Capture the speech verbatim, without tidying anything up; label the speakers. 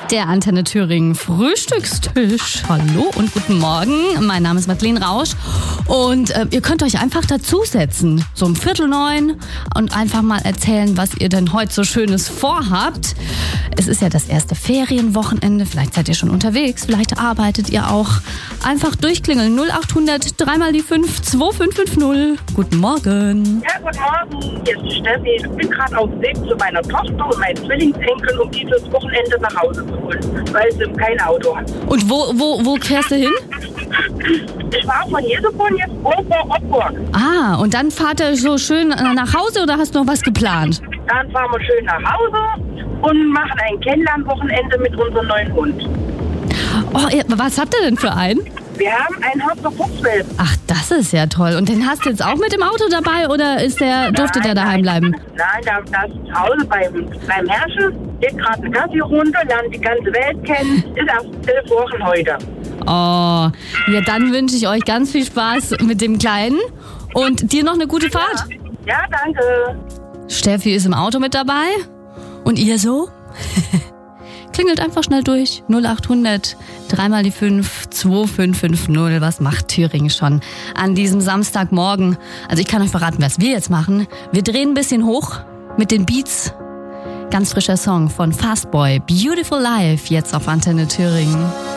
Speaker 1: Der Antenne Thüringen Frühstückstisch. Hallo und guten Morgen. Mein Name ist Madeleine Rausch und äh, ihr könnt euch einfach dazusetzen, so um Viertel neun und einfach mal erzählen, was ihr denn heute so Schönes vorhabt. Es ist ja das erste Ferienwochenende, vielleicht seid ihr schon unterwegs, vielleicht arbeitet ihr auch. Einfach durchklingeln, null acht hundert, dreimal die fünf, zwei fünf fünf null. Guten Morgen.
Speaker 2: Ja, guten Morgen, hier ist Steffi. Ich bin gerade auf dem Weg zu meiner Tochter und meinen Zwillingsenkel, um die fürs Wochenende nach Hause zu holen, weil sie kein Auto hat.
Speaker 1: Und wo, wo, wo fährst du hin?
Speaker 2: Ich war von Jeseborn jetzt vor Ottburg.
Speaker 1: Ah, und dann fahrt ihr so schön nach Hause oder hast du noch was geplant?
Speaker 2: Dann fahren wir schön nach Hause und machen ein Kennenlernwochenende mit unserem neuen Hund.
Speaker 1: Oh, was habt ihr denn für einen?
Speaker 2: Wir haben einen Hamster Fuchswelpen.
Speaker 1: Ach, das ist ja toll. Und den hast du jetzt auch mit im Auto dabei oder ist der, durfte der daheim bleiben?
Speaker 2: Nein, der, der ist zu Hause beim, beim Herrchen. Geht gerade eine Gassi runter, lernt die ganze Welt kennen. Ist erst elf Wochen heute.
Speaker 1: Oh, ja, dann wünsche ich euch ganz viel Spaß mit dem Kleinen und dir noch eine gute Fahrt.
Speaker 2: Ja, danke.
Speaker 1: Steffi ist im Auto mit dabei. Und ihr so? Klingelt einfach schnell durch. null acht hundert, dreimal die fünf, zwei fünf fünf null. Was macht Thüringen schon an diesem Samstagmorgen? Also ich kann euch verraten, was wir jetzt machen. Wir drehen ein bisschen hoch mit den Beats. Ganz frischer Song von Fastboy. Beautiful Life, jetzt auf Antenne Thüringen.